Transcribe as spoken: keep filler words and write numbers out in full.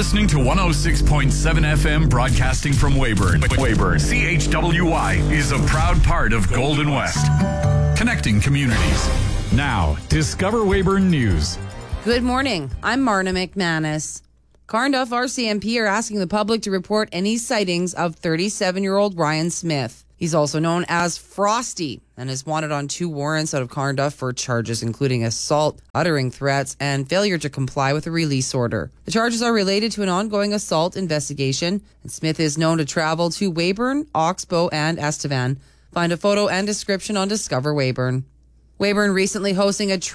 listening to one oh six point seven F M broadcasting from Weyburn. Weyburn. C H W Y is a proud part of Golden West. Connecting communities. Now, Discover Weyburn News. Good morning. I'm Marna McManus. Carnduff R C M P are asking the public to report any sightings of thirty-seven-year-old Ryan Smith. He's also known as Frosty and is wanted on two warrants out of Carnduff for charges including assault, uttering threats, and failure to comply with a release order. The charges are related to an ongoing assault investigation, and Smith is known to travel to Weyburn, Oxbow, and Estevan. Find a photo and description on Discover Weyburn. Weyburn recently hosting a